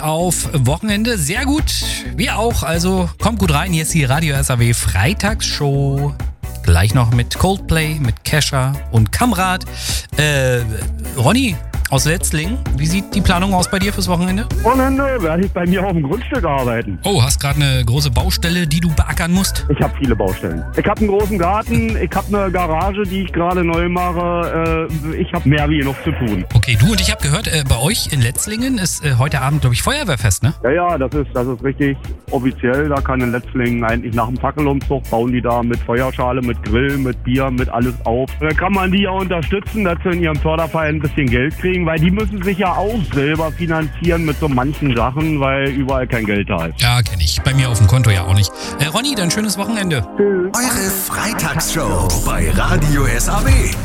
auf Wochenende. Sehr gut. Wir auch. Also kommt gut rein. Hier ist die Radio SAW Freitagsshow. Gleich noch mit Coldplay, mit Kesha und Kamrat. Ronny aus Letzlingen, wie sieht die Planung aus bei dir fürs Wochenende? Wochenende werde ich bei mir auf dem Grundstück arbeiten. Oh, hast gerade eine große Baustelle, die du beackern musst? Ich habe viele Baustellen. Ich habe einen großen Garten, ich habe eine Garage, die ich gerade neu mache. Ich habe mehr wie genug zu tun. Okay, du und ich habe gehört, bei euch in Letzlingen ist heute Abend, glaube ich, Feuerwehrfest, ne? Ja, das ist richtig offiziell. Da kann in Letzlingen eigentlich nach dem Fackelumzug bauen die da mit Feuerschale, mit Grill, mit Bier, mit alles auf. Da kann man die ja unterstützen, dass sie in ihrem Förderverein ein bisschen Geld kriegen, weil die müssen sich ja auch selber finanzieren mit so manchen Sachen, weil überall kein Geld da ist. Ja, kenne ich. Bei mir auf dem Konto ja auch nicht. Ronny, dann schönes Wochenende. Eure Freitagsshow bei Radio SAW.